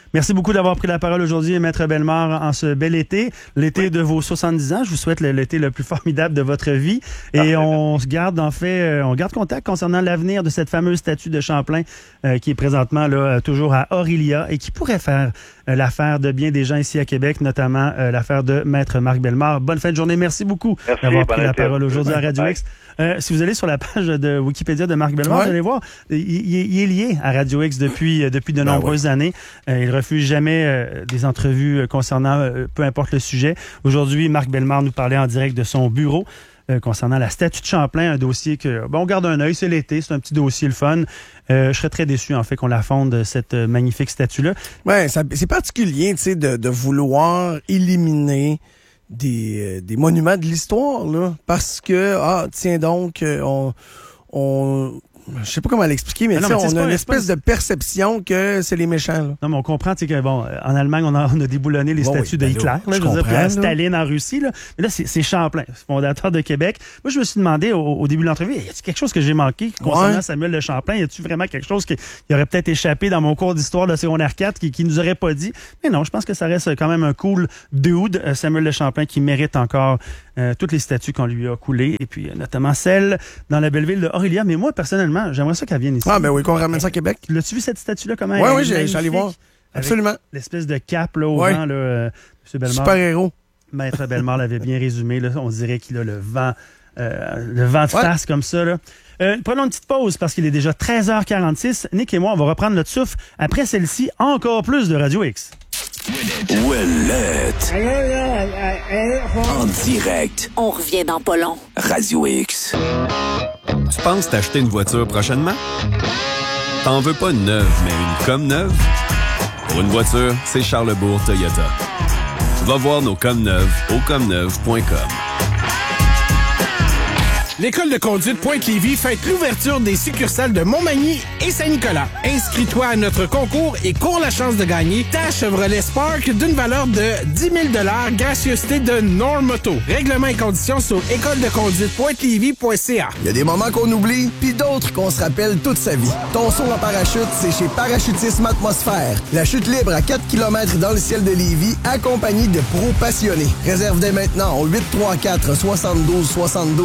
Merci beaucoup d'avoir pris la parole aujourd'hui, Maître Bellemare, en ce bel été. L'été de vos 70 ans. Je vous souhaite l'été le plus formidable de votre vie. Et on se garde, on garde contact concernant l'avenir de cette fameuse statue de Champlain qui est présentement là, toujours à Orillia et qui pourrait faire l'affaire de bien des gens ici à Québec, notamment l'affaire de Maître Marc Bellemare. Bonne fin de journée. Merci beaucoup d'avoir pris la parole aujourd'hui à Radio X. Si vous allez sur la page de Wikipédia de Marc Bellemare, vous allez voir, il est lié à Radio X depuis de nombreuses années. Il refuse jamais des entrevues concernant peu importe le sujet. Aujourd'hui, Marc Bellemare nous parlait en direct de son bureau concernant la statue de Champlain, un dossier que on garde un œil, c'est l'été, c'est un petit dossier le fun. Je serais très déçu en fait qu'on la fonde, cette magnifique statue-là. Ouais, c'est particulier, tu sais, de vouloir éliminer des monuments de l'histoire, là, parce que, tiens donc, je sais pas comment l'expliquer, mais, on a une espèce de perception que c'est les méchants. Là. Non, mais on comprend, tu sais, que bon, en Allemagne, on a déboulonné les statues de Hitler, là, je veux dire, puis à Staline en Russie, là. Mais là, c'est Champlain, fondateur de Québec. Moi, je me suis demandé au début de l'entrevue, y a-t-il quelque chose que j'ai manqué concernant Samuel de Champlain? Y a-t-il vraiment quelque chose qui aurait peut-être échappé dans mon cours d'histoire de secondaire 4 qui nous aurait pas dit? Mais non, je pense que ça reste quand même un cool dude, Samuel de Champlain, qui mérite encore toutes les statues qu'on lui a coulées, et puis notamment celle dans la belle ville de Orillia. Mais moi, personnellement, j'aimerais ça qu'elle vienne ici. Ah, ben oui, qu'on ramène ça à Québec. L'as-tu vu cette statue-là, comment elle est? Oui, j'ai allé voir. Absolument. L'espèce de cape, là, au vent, là, M. Bellemare. Super-héros. Maître Bellemare l'avait bien résumé, là. On dirait qu'il a le vent de face comme ça, là. Prenons une petite pause parce qu'il est déjà 13h46. Nick et moi, on va reprendre notre souffle. Après celle-ci, encore plus de Radio X. Ouellette. En direct. On revient dans pas long. Radio X. Tu penses t'acheter une voiture prochainement? T'en veux pas une neuve, mais une comme neuve? Pour une voiture, c'est Charlesbourg Toyota. Va voir nos comme neuves au comneuve.com. L'École de conduite Pointe-Lévis fête l'ouverture des succursales de Montmagny et Saint-Nicolas. Inscris-toi à notre concours et cours la chance de gagner ta Chevrolet Spark d'une valeur de 10 000 $, gracieuseté de Normoto. Règlements et conditions sur écoledeconduitepointe-lévis.ca. Il y a des moments qu'on oublie, puis d'autres qu'on se rappelle toute sa vie. Ton saut en parachute, c'est chez Parachutisme Atmosphère. La chute libre à 4 km dans le ciel de Lévis, accompagnée de pros passionnés. Réserve dès maintenant au 834-7272.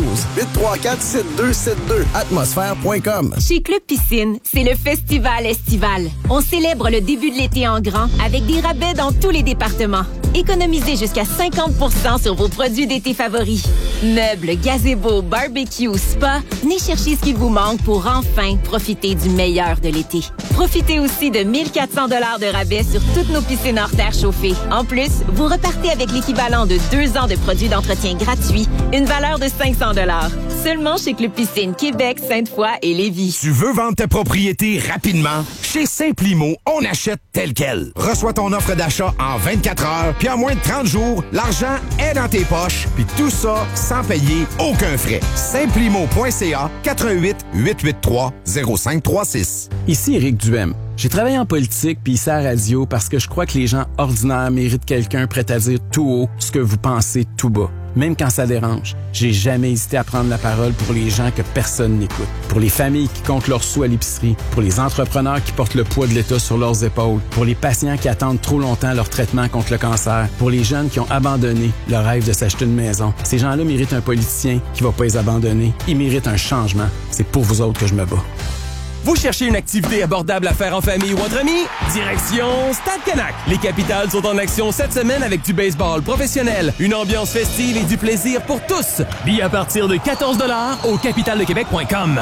834-7272. Atmosphère.com. Chez Club Piscine, c'est le festival estival. On célèbre le début de l'été en grand avec des rabais dans tous les départements. Économisez jusqu'à 50% sur vos produits d'été favoris. Meubles, gazebo, barbecue, spa, venez chercher ce qui vous manque pour enfin profiter du meilleur de l'été. Profitez aussi de 1 400 $ de rabais sur toutes nos piscines hors terre chauffées. En plus, vous repartez avec l'équivalent de 2 ans de produits d'entretien gratuits, une valeur de 500 $. Seulement chez Club Piscine Québec, Sainte-Foy et Lévis. Tu veux vendre ta propriété rapidement? Chez Simplimo, on achète tel quel. Reçois ton offre d'achat en 24 heures, puis en moins de 30 jours, l'argent est dans tes poches, puis tout ça sans payer aucun frais. Simplimo.ca 88 883 0536. Ici Éric Duhem. J'ai travaillé en politique puis ici à la radio parce que je crois que les gens ordinaires méritent quelqu'un prêt à dire tout haut ce que vous pensez tout bas. Même quand ça dérange, j'ai jamais hésité à prendre la parole pour les gens que personne n'écoute. Pour les familles qui comptent leurs sous à l'épicerie, pour les entrepreneurs qui portent le poids de l'État sur leurs épaules, pour les patients qui attendent trop longtemps leur traitement contre le cancer, pour les jeunes qui ont abandonné le rêve de s'acheter une maison. Ces gens-là méritent un politicien qui va pas les abandonner. Ils méritent un changement. C'est pour vous autres que je me bats. Vous cherchez une activité abordable à faire en famille ou entre amis? Direction Stade Canac. Les Capitales sont en action cette semaine avec du baseball professionnel, une ambiance festive et du plaisir pour tous. Billets à partir de 14 $ au capitaledequebec.com.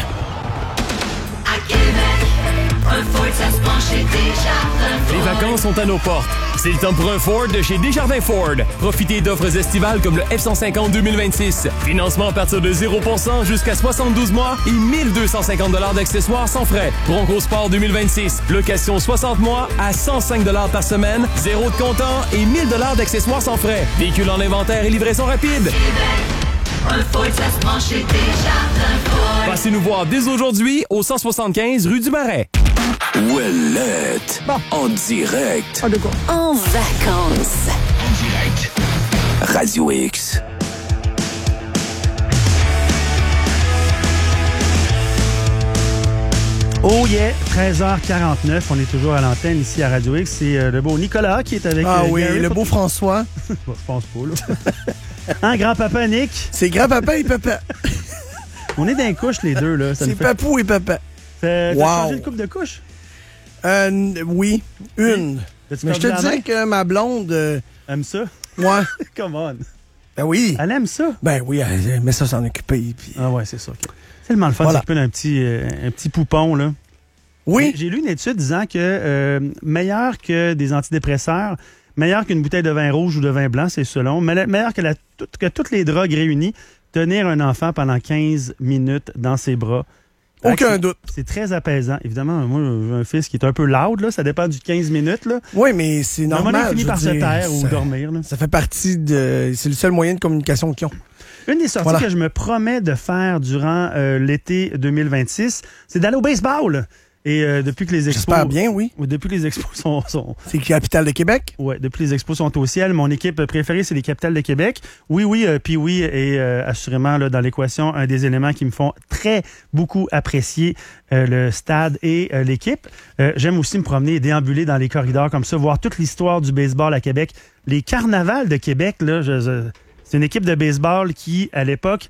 À Québec, un Ford, ça se penche chez Desjardins Ford. Les vacances sont à nos portes. C'est le temps pour un Ford de chez Desjardins Ford. Profitez d'offres estivales comme le F-150 2026. Financement à partir de 0% jusqu'à 72 mois et 1 250 $ d'accessoires sans frais. Bronco Sport 2026. Location 60 mois à 105 $ par semaine. 0 de comptant et 1 000 $ d'accessoires sans frais. Véhicule en inventaire et livraison rapide. Québec, un Ford, ça se penche chez Desjardins Ford. Passez nous voir dès aujourd'hui au 175 rue du Marais. Ouellette. En direct. En vacances. En direct. Radio X. Oh yeah, 13h49, on est toujours à l'antenne ici à Radio X. C'est le beau Nicolas qui est avec oui, Gary. le beau François. Je pense pas, là. Hein, grand-papa Nick? C'est grand-papa et papa. On est dans les couches, les deux, là. C'est papou et papa. T'as changé de coupe de couches? Oui, une. Mais je te disais que ma blonde... aime ça? Ouais. Come on. Ben oui. Elle aime ça? Ben oui, elle aime ça s'en occuper. Puis... Ah ouais, c'est ça. Okay. C'est tellement le fun de s'occuper d'un petit poupon, là. Oui. J'ai lu une étude disant que meilleur que des antidépresseurs, meilleur qu'une bouteille de vin rouge ou de vin blanc, c'est selon, meilleur que toutes les drogues réunies, tenir un enfant pendant 15 minutes dans ses bras. Aucun doute. C'est très apaisant. Évidemment, moi, j'ai un fils qui est un peu loud, là. Ça dépend du 15 minutes, là. Oui, mais c'est normal. Il finit par se taire ou dormir, là. Ça fait partie de... C'est le seul moyen de communication qu'ils ont. Une des sorties que je me promets de faire durant l'été 2026, c'est d'aller au baseball. Et depuis que les expos... J'espère bien, oui. Depuis que les expos sont... C'est la capitale de Québec? Oui, depuis les expos sont au ciel. Mon équipe préférée, c'est les Capitales de Québec. Oui, puis oui est assurément là, dans l'équation un des éléments qui me font très beaucoup apprécier le stade et l'équipe. J'aime aussi me promener et déambuler dans les corridors comme ça, voir toute l'histoire du baseball à Québec. Les carnavals de Québec, là, c'est une équipe de baseball qui, à l'époque...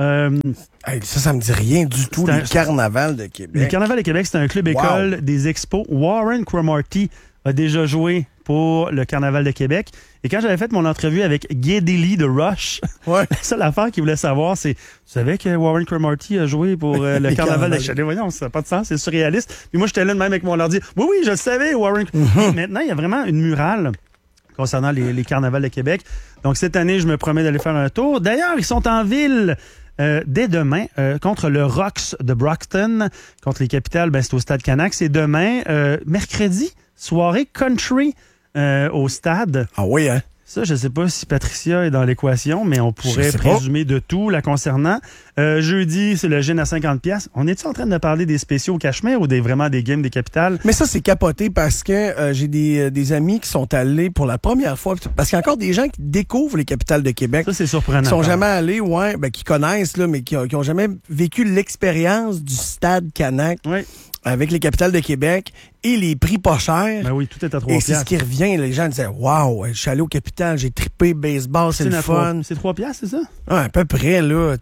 ça me dit rien du tout, les carnavals de Québec. Les carnavals de Québec, c'est un club-école des expos. Warren Cromartie a déjà joué pour le carnaval de Québec. Et quand j'avais fait mon entrevue avec Geddy Lee de Rush, la seule affaire qu'il voulait savoir, c'est, tu savais que Warren Cromartie a joué pour le carnaval de Québec? Voyons, ça n'a pas de sens, c'est surréaliste. Puis moi, j'étais là même avec mon ordi. Oui, je le savais, Warren. Maintenant, il y a vraiment une murale concernant les carnavals de Québec. Donc, cette année, je me promets d'aller faire un tour. D'ailleurs, ils sont en ville... dès demain, contre le Rocks de Brockton, contre les Capitales, c'est au Stade Canac. C'est demain, mercredi, soirée country au stade. Ah oui, hein? Ça, je ne sais pas si Patricia est dans l'équation, mais on pourrait présumer de tout la concernant. Jeudi, c'est le gin à 50$. On est-tu en train de parler des spéciaux au Cachemire ou vraiment des games des Capitales? Mais ça, c'est capoté parce que j'ai des amis qui sont allés pour la première fois. Parce qu'il y a encore des gens qui découvrent les Capitales de Québec. Ça, c'est surprenant. Qui sont jamais allés, qui connaissent, là, mais qui ont jamais vécu l'expérience du Stade Canac. Oui. Avec les Capitales de Québec et les prix pas chers. Ben oui, tout est à 3$. Et c'est ce qui revient. Les gens disaient, waouh, je suis allé aux Capitales, j'ai trippé baseball, c'est le fun. C'est 3$, c'est ça? Ah, à peu près, là.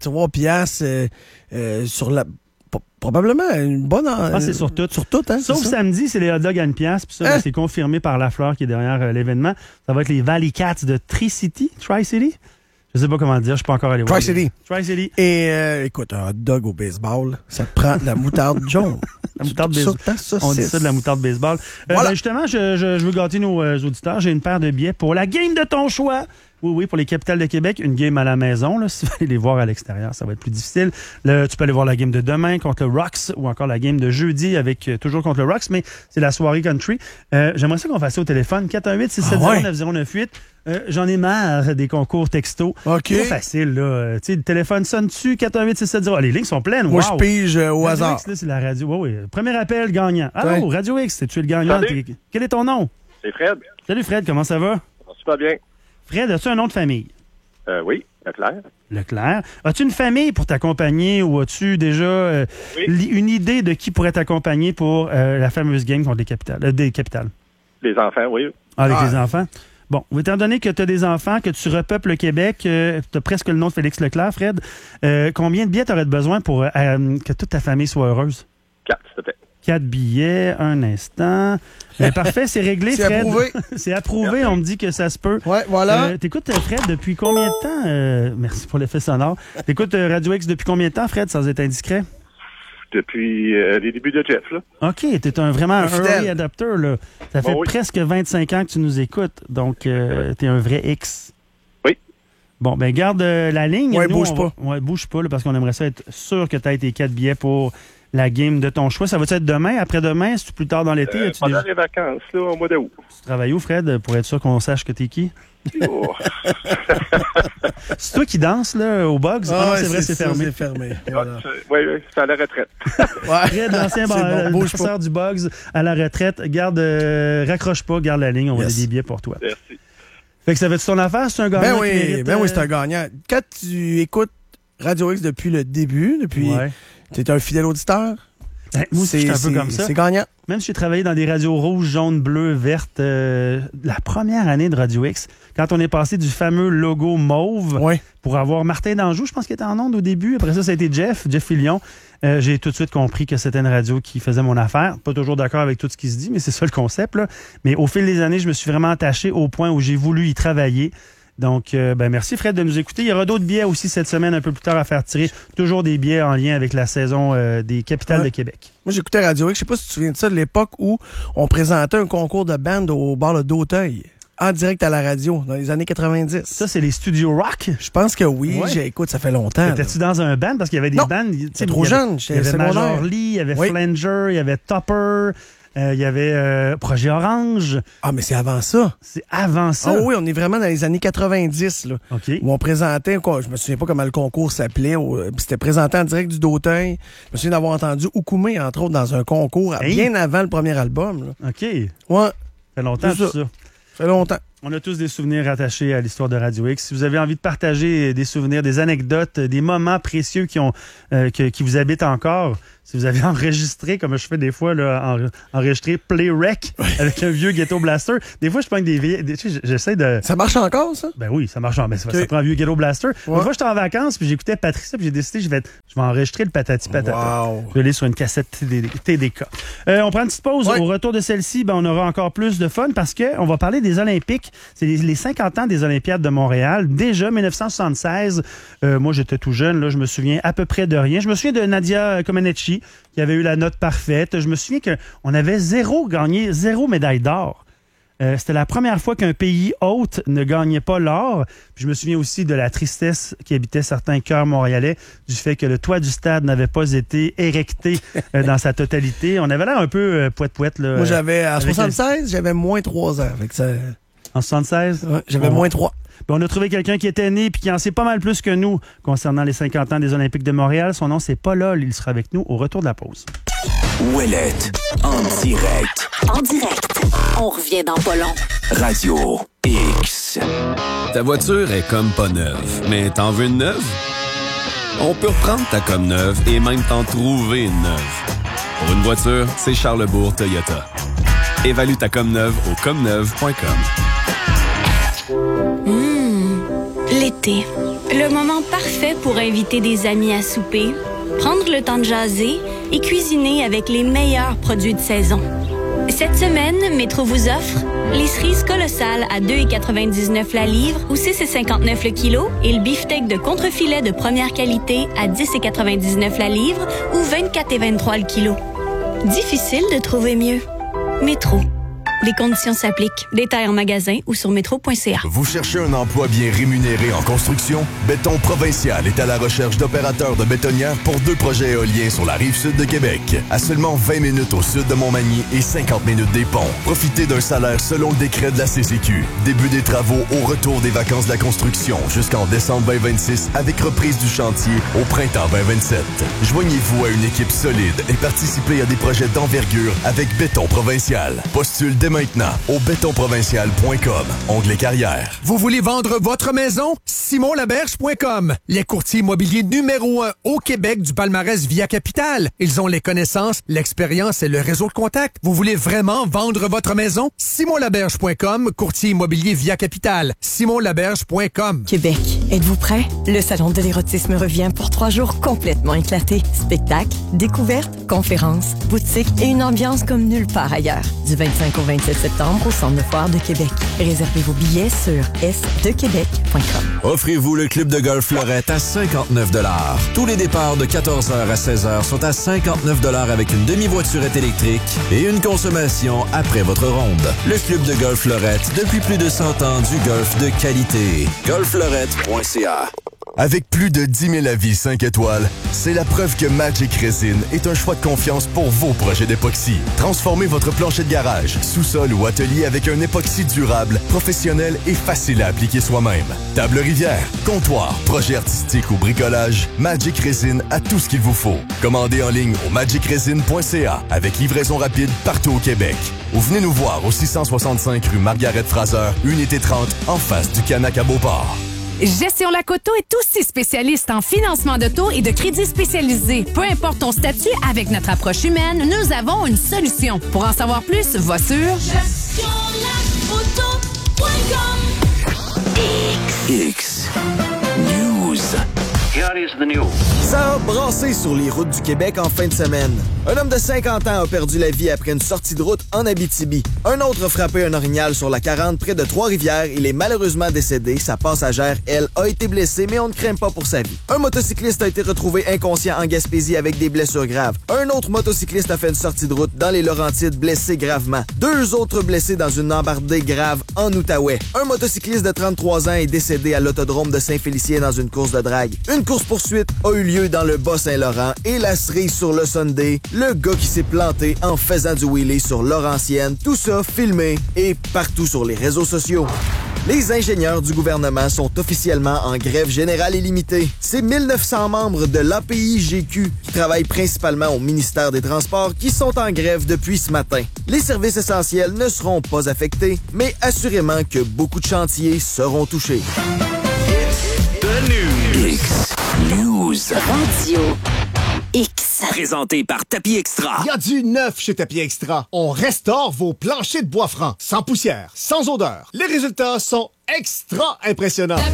3$ sur la... Probablement une bonne... c'est sur tout. Sur tout, hein? Sauf samedi, c'est les hot dogs à 1$. Puis ça, c'est confirmé par Lafleur qui est derrière l'événement. Ça va être les Valley Cats de Tri-City. Je sais pas comment dire, je suis pas encore allé voir. Tri-City. Et écoute, un hot dog au baseball, ça te prend de la moutarde jaune. La moutarde baseball. On dit ça de la moutarde baseball. Voilà. Justement, je veux gâter nos auditeurs. J'ai une paire de billets pour la game de ton choix. Oui, pour les Capitales de Québec, une game à la maison. Là, si tu veux aller les voir à l'extérieur, ça va être plus difficile. Tu peux aller voir la game de demain contre le Rocks ou encore la game de jeudi avec toujours contre le Rocks, mais c'est la soirée country. J'aimerais ça qu'on fasse ça au téléphone. 418-670-9098. J'en ai marre des concours texto. OK. C'est pas facile, là. Tu sais, le téléphone sonne dessus, 418-670. Les lignes sont pleines. Moi, je pige au Radio hasard. X, là, c'est la radio. Oui. Premier appel gagnant. Allô, Radio X, tu es le gagnant. Quel est ton nom? C'est Fred. Salut, Fred. Comment ça va? Super bien. Fred, as-tu un nom de famille? Oui, Leclerc. Leclerc. As-tu une famille pour t'accompagner ou as-tu déjà une idée de qui pourrait t'accompagner pour la fameuse game contre des Capitales? Les enfants, oui. Avec les enfants? Bon, étant donné que tu as des enfants, que tu repeuples le Québec, tu as presque le nom de Félix Leclerc, Fred, combien de billets tu aurais besoin pour que toute ta famille soit heureuse? 4, s'il te plaît. 4 billets, un instant. Parfait, c'est réglé, Fred. C'est approuvé. C'est approuvé, on me dit que ça se peut. Ouais, voilà. T'écoutes, Fred, depuis combien de temps? Merci pour l'effet sonore. T'écoutes Radio X depuis combien de temps, Fred, sans être indiscret? Depuis les débuts de Jeff, là. OK, t'es vraiment un early adapter, là. Ça fait presque 25 ans que tu nous écoutes, donc t'es un vrai X. Oui. Bon, ben garde la ligne. Ouais, bouge pas. Ouais, bouge pas, là, parce qu'on aimerait ça être sûr que t'as tes 4 billets pour la game de ton choix. Ça va être demain, après-demain, c'est plus tard dans l'été? Pendant les vacances, là, au mois d'août. Tu travailles où, Fred, pour être sûr qu'on sache que t'es qui? Oh. C'est toi qui danses, là, au Bugs? Ah, c'est vrai, c'est fermé. C'est fermé. Voilà. Oui, c'est à la retraite. Fred, l'ancien professeur du Bugs à la retraite. Garde, raccroche pas, garde la ligne, on va des billets pour toi. Merci. Fait que ça va-tu ton affaire? C'est un gagnant qui mérite, oui, c'est un gagnant. Quand tu écoutes Radio X depuis le début, tu es un fidèle auditeur? Moi aussi, je suis un peu comme ça. C'est gagnant. Même si j'ai travaillé dans des radios rouges, jaunes, bleues, vertes, la première année de Radio X, quand on est passé du fameux logo mauve pour avoir Martin Danjou, je pense qu'il était en onde au début. Après ça a été Jeff Fillion. J'ai tout de suite compris que c'était une radio qui faisait mon affaire. Pas toujours d'accord avec tout ce qui se dit, mais c'est ça le concept, là. Mais au fil des années, je me suis vraiment attaché au point où j'ai voulu y travailler. Donc, merci Fred de nous écouter. Il y aura d'autres billets aussi cette semaine, un peu plus tard, à faire tirer. Toujours des billets en lien avec la saison des capitales de Québec. Moi, j'écoutais Radio X. Je sais pas si tu te souviens de ça, de l'époque où on présentait un concours de band au bar d'Auteuil. En direct à la radio, dans les années 90. Ça, c'est les studios rock? Je pense que oui. Ouais. Écoute, ça fait longtemps. Étais-tu dans un band? Parce qu'il y avait des bands... C'est trop jeune. Il y avait Major Lee, il y avait Flanger, il y avait Topper... il y avait Projet Orange. Ah, mais c'est avant ça. C'est avant ça. Ah oui, on est vraiment dans les années 90, là. OK. Où on présentait, je me souviens pas comment le concours s'appelait, c'était présenté en direct du d'Auteuil. Je me souviens d'avoir entendu Oukoumé, entre autres, dans un concours bien avant le premier album, là. OK. Ouais. Ça fait longtemps, tout ça. Ça fait longtemps. On a tous des souvenirs attachés à l'histoire de Radio X. Si vous avez envie de partager des souvenirs, des anecdotes, des moments précieux qui vous habitent encore, si vous avez enregistré, comme je fais des fois, là, enregistré Play Rec avec un vieux Ghetto Blaster. Des fois, je prends des vieilles... J'essaie de... Ça marche encore, ça? Ben oui, ça marche encore. Ça prend un vieux Ghetto Blaster. Ouais. Une fois, j'étais en vacances, puis j'écoutais Patricia, puis j'ai décidé, je vais enregistrer le Patati Patata. Wow. Je vais aller sur une cassette TDK. On prend une petite pause. Au retour de celle-ci, on aura encore plus de fun parce qu'on va parler des Olympiques. C'est les 50 ans des Olympiades de Montréal. Déjà, 1976, moi, j'étais tout jeune. Là, je me souviens à peu près de rien. Je me souviens de Nadia Comaneci, qui avait eu la note parfaite. Je me souviens qu'on avait gagné zéro médaille d'or. C'était la première fois qu'un pays hôte ne gagnait pas l'or. Puis je me souviens aussi de la tristesse qui habitait certains cœurs montréalais du fait que le toit du stade n'avait pas été érecté dans sa totalité. On avait l'air un peu poète-poète. Moi, en 76, j'avais moins 3 ans. Avec ça... En 76? Ouais, j'avais moins 3. On a trouvé quelqu'un qui était né et qui en sait pas mal plus que nous concernant les 50 ans des Olympiques de Montréal. Son nom, c'est Paul Hall. Il sera avec nous au retour de la pause. Ouellette, en direct. En direct. On revient dans pas long. Radio X. Ta voiture est comme pas neuve, mais t'en veux une neuve? On peut reprendre ta comme neuve et même t'en trouver une neuve. Pour une voiture, c'est Charlebourg Toyota. Évalue ta comme neuve au comneuve.com. L'été. Le moment parfait pour inviter des amis à souper, prendre le temps de jaser et cuisiner avec les meilleurs produits de saison. Cette semaine, Métro vous offre les cerises colossales à 2,99 la livre ou 6,59 le kilo et le beefsteak de contrefilet de première qualité à 10,99 la livre ou 24,23 le kilo. Difficile de trouver mieux. Métro. Les conditions s'appliquent. Détails en magasin ou sur métro.ca. Vous cherchez un emploi bien rémunéré en construction? Béton Provincial est à la recherche d'opérateurs de bétonnières pour 2 projets éoliens sur la rive sud de Québec. À seulement 20 minutes au sud de Montmagny et 50 minutes des ponts. Profitez d'un salaire selon le décret de la CCQ. Début des travaux au retour des vacances de la construction jusqu'en décembre 2026 avec reprise du chantier au printemps 2027. Joignez-vous à une équipe solide et participez à des projets d'envergure avec Béton Provincial. Postule dès maintenant au bétonprovincial.com, onglet carrière. Vous voulez vendre votre maison? SimonLaberge.com, les courtiers immobiliers numéro 1 au Québec du palmarès Via Capital. Ils ont les connaissances, l'expérience et le réseau de contacts. Vous voulez vraiment vendre votre maison? SimonLaberge.com, courtier immobilier Via Capital. SimonLaberge.com. Québec, êtes-vous prêts? Le salon de l'érotisme revient pour 3 jours complètement éclatés. Spectacles, découvertes, conférences, boutiques et une ambiance comme nulle part ailleurs. Du 25 au 27 septembre au Centre de foire de Québec. Réservez vos billets sur sdequebec.com. Offrez-vous le club de golf Fleurette à 59 $. Tous les départs de 14h à 16h sont à 59 $ avec une demi-voiturette électrique et une consommation après votre ronde. Le club de golf Fleurette, depuis plus de 100 ans du golf de qualité. golffleurette.ca. Avec plus de 10 000 avis 5 étoiles, c'est la preuve que Magic Resin est un choix de confiance pour vos projets d'époxy. Transformez votre plancher de garage, sous-sol ou atelier avec un époxy durable, professionnel et facile à appliquer soi-même. Table rivière, comptoir, projet artistique ou bricolage, Magic Resin a tout ce qu'il vous faut. Commandez en ligne au magicresin.ca avec livraison rapide partout au Québec. Ou venez nous voir au 665 rue Margaret Fraser, unité 30, en face du Canac à Beauport. Gestion Lac-Auto est aussi spécialiste en financement d'auto et de crédits spécialisés. Peu importe ton statut, avec notre approche humaine, nous avons une solution. Pour en savoir plus, va sur gestionlacauto.com. X News. Here is the news. Ça a brassé sur les routes du Québec en fin de semaine. Un homme de 50 ans a perdu la vie après une sortie de route en Abitibi. Un autre a frappé un orignal sur la 40 près de Trois-Rivières. Il est malheureusement décédé. Sa passagère, elle, a été blessée, mais on ne craint pas pour sa vie. Un motocycliste a été retrouvé inconscient en Gaspésie avec des blessures graves. Un autre motocycliste a fait une sortie de route dans les Laurentides, blessé gravement. 2 autres blessés dans une embardée grave en Outaouais. Un motocycliste de 33 ans est décédé à l'autodrome de Saint-Félicien dans une course de drague. Une course-poursuite a eu lieu dans le Bas-Saint-Laurent et la cerise sur le Sunday, le gars qui s'est planté en faisant du wheelie sur Laurentienne, tout ça filmé et partout sur les réseaux sociaux. Les ingénieurs du gouvernement sont officiellement en grève générale illimitée. C'est 1900 membres de l'API-GQ qui travaillent principalement au ministère des Transports qui sont en grève depuis ce matin. Les services essentiels ne seront pas affectés, mais assurément que beaucoup de chantiers seront touchés. X News. Radio X. Présenté par Tapis Extra. Il y a du neuf chez Tapis Extra. On restaure vos planchers de bois francs, sans poussière, sans odeur. Les résultats sont extra impressionnants.